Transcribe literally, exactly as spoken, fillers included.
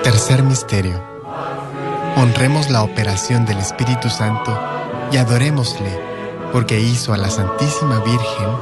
Tercer misterio. Honremos la operación del Espíritu Santo y adorémosle, porque hizo a la Santísima Virgen